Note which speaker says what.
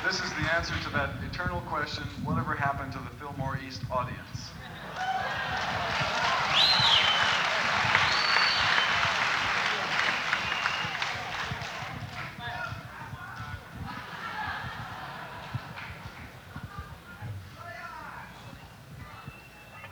Speaker 1: This is the answer to that eternal question, whatever happened to the Fillmore East audience?